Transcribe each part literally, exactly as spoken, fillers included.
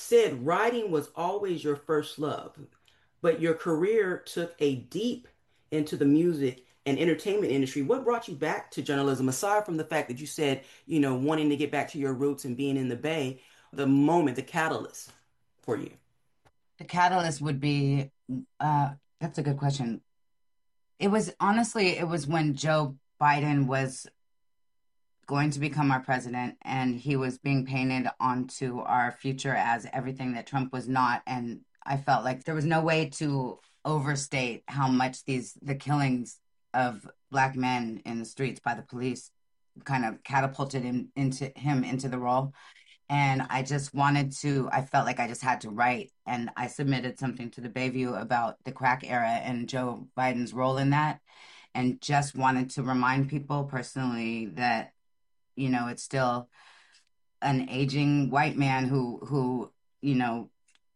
said writing was always your first love, but your career took a deep into the music and entertainment industry. What brought you back to journalism, aside from the fact that you said, you know, wanting to get back to your roots and being in the Bay, the moment, the catalyst for you? The catalyst would be, uh, that's a good question. It was honestly, it was when Joe Biden was going to become our president and he was being painted onto our future as everything that Trump was not. And I felt like there was no way to overstate how much these, the killings of black men in the streets by the police kind of catapulted him into him into the role. And I just wanted to, I felt like I just had to write. And I submitted something to the Bayview about the crack era and Joe Biden's role in that. And just wanted to remind people personally that, you know, it's still an aging white man who, who, you know,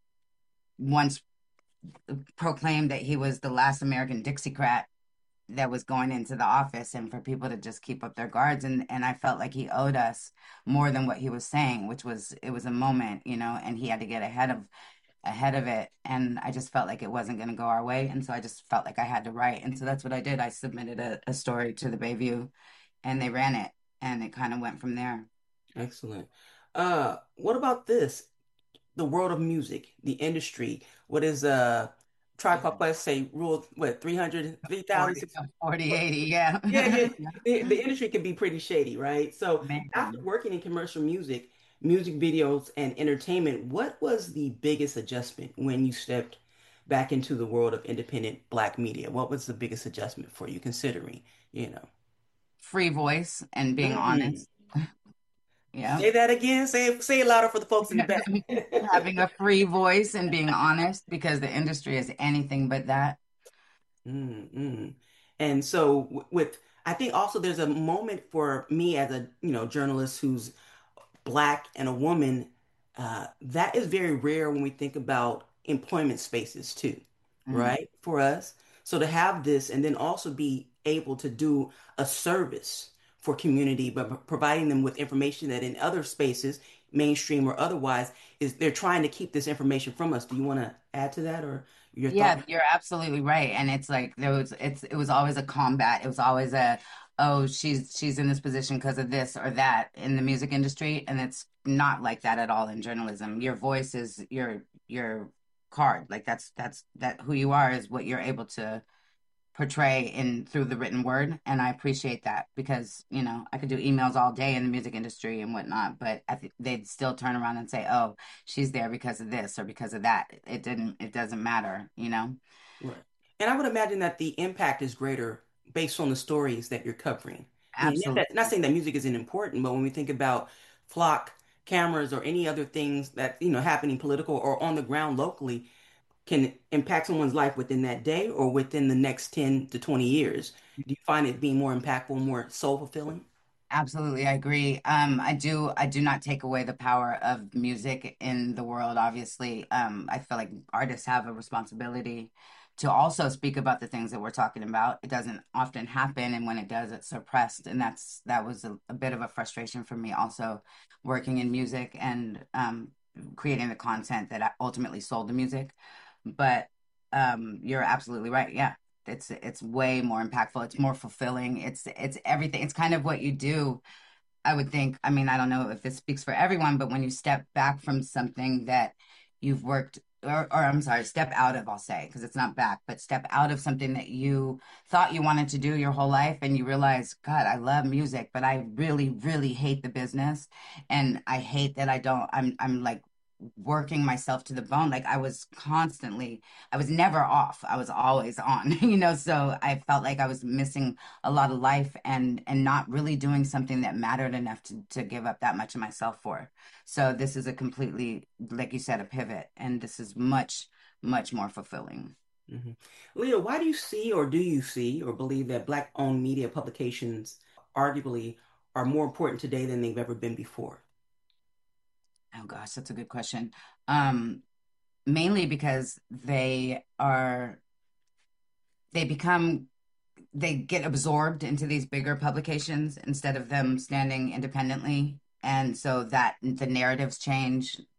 once proclaimed that he was the last American Dixiecrat that was going into the office, and for people to just keep up their guards. And and I felt like he owed us more than what he was saying, which was, it was a moment, you know, and he had to get ahead of ahead of it. And I just felt like it wasn't going to go our way, and so I just felt like I had to write, and so that's what I did. I submitted a, a story to the Bayview, and they ran it, and it kind of went from there. Excellent. Uh, what about this? The world of music, the industry. What is uh Tribe Called Quest say rule what three hundred, three thousand? forty, forty, eighty, yeah. Yeah, yeah. The, the industry can be pretty shady, right? So after Man. working in commercial music, music videos, and entertainment, what was the biggest adjustment when you stepped back into the world of independent Black media? What was the biggest adjustment for you, considering, you know? Free voice and being Mm. honest. Yeah. Say that again. Say it, say it louder for the folks in the back. Having a free voice and being honest, because the industry is anything but that. Mm, mm. And so w- with I think also there's a moment for me as a, you know, journalist who's Black and a woman, uh, that is very rare when we think about employment spaces too, Mm. right? For us. So to have this and then also be able to do a service for community, but p- providing them with information that in other spaces, mainstream or otherwise, is they're trying to keep this information from us. Do you want to add to that or your Yeah, thought? you're absolutely right. And it's like there was it's it was always a combat. It was always a, oh, she's she's in this position because of this or that in the music industry. And it's not like that at all in journalism. Your voice is your your card. Like that's that's that who you are is what you're able to portray in through the written word. And I appreciate that because, you know, I could do emails all day in the music industry and whatnot, but I th- they'd still turn around and say, oh, she's there because of this or because of that. It didn't, it doesn't matter, you know? Right. And I would imagine that the impact is greater based on the stories that you're covering. I mean, not, that, not Absolutely. saying that music isn't important, but when we think about flock cameras or any other things that, you know, happening political or on the ground locally can impact someone's life within that day or within the next ten to twenty years. Do you find it being more impactful, more soul fulfilling? Absolutely, I agree. Um, I do, I do not take away the power of music in the world, obviously. Um, I feel like artists have a responsibility to also speak about the things that we're talking about. It doesn't often happen, and when it does, it's suppressed. And that's that was a, a bit of a frustration for me also working in music and um creating the content that ultimately sold the music. But um, you're absolutely right. Yeah. It's it's way more impactful. It's more fulfilling. It's it's everything. It's kind of what you do, I would think. I mean, I don't know if this speaks for everyone, but when you step back from something that you've worked or, or I'm sorry, step out of, I'll say, because it's not back, but step out of something that you thought you wanted to do your whole life and you realize, God, I love music, but I really, really hate the business. And I hate that I don't, I'm I'm like working myself to the bone. Like I was constantly, I was never off. I was always on, you know, so I felt like I was missing a lot of life and and not really doing something that mattered enough to to give up that much of myself for. So this is a completely, like you said, a pivot, and this is much, much more fulfilling. Hmm. Leah, why do you see or do you see or believe that Black-owned media publications arguably are more important today than they've ever been before? Oh gosh, that's a good question. Um, Mainly because they are they become they get absorbed into these bigger publications instead of them standing independently. And so that the narratives change.